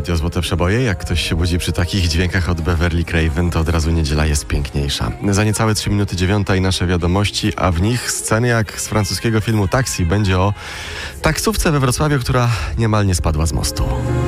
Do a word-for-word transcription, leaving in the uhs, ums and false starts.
Radio Złote Przeboje. Jak ktoś się budzi przy takich dźwiękach od Beverly Craven, to od razu niedziela jest piękniejsza. Za niecałe trzy minuty dziewiąta i nasze wiadomości, a w nich sceny jak z francuskiego filmu Taxi. Będzie o taksówce we Wrocławiu, która niemal nie spadła z mostu.